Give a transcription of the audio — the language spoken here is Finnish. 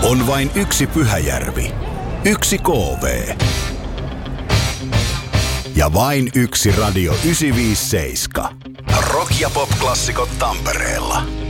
On vain yksi Pyhäjärvi, yksi KV ja vain yksi Radio 957. Rock- ja pop-klassikot Tampereella.